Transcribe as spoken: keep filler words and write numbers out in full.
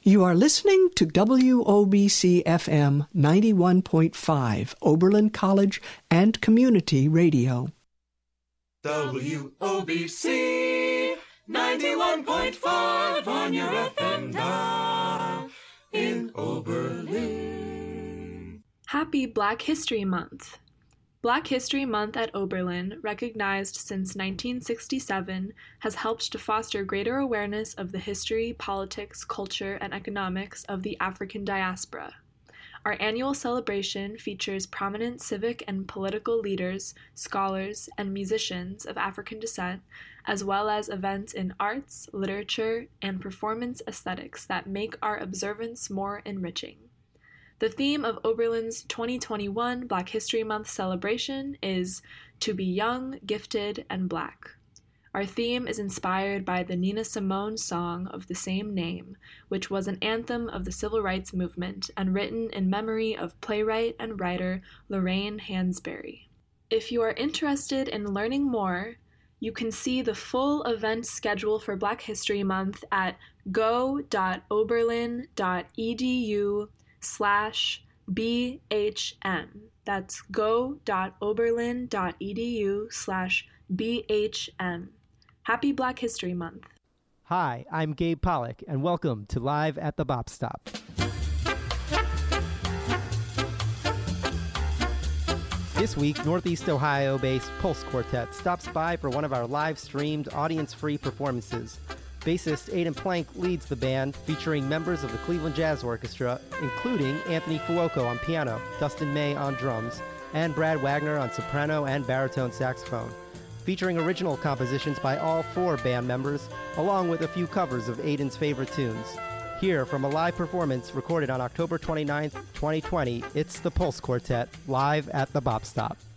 You are listening to W O B C F M ninety-one point five, Oberlin College and Community Radio. W O B C ninety-one point five on your F M dial in Oberlin. Happy Black History Month! Black History Month at Oberlin, recognized since nineteen sixty-seven, has helped to foster greater awareness of the history, politics, culture, and economics of the African diaspora. Our annual celebration features prominent civic and political leaders, scholars, and musicians of African descent, as well as events in arts, literature, and performance aesthetics that make our observance more enriching. The theme of Oberlin's twenty twenty-one Black History Month celebration is To Be Young, Gifted, and Black. Our theme is inspired by the Nina Simone song of the same name, which was an anthem of the civil rights movement and written in memory of playwright and writer Lorraine Hansberry. If you are interested in learning more, you can see the full event schedule for Black History Month at go.oberlin.edu slash BHM. That's go.oberlin.edu slash BHM. Happy Black History Month. Hi, I'm Gabe Pollock, and welcome to Live at the Bop Stop. This week, Northeast Ohio-based Pulse Quartet stops by for one of our live-streamed, audience-free performances. Bassist Aidan Plank leads the band, featuring members of the Cleveland Jazz Orchestra, including Anthony Fuoco on piano, Dustin May on drums, and Brad Wagner on soprano and baritone saxophone, featuring original compositions by all four band members, along with a few covers of Aidan's favorite tunes. Here, from a live performance recorded on October twenty-ninth, twenty twenty, it's the Pulse Quartet, live at the Bop Stop.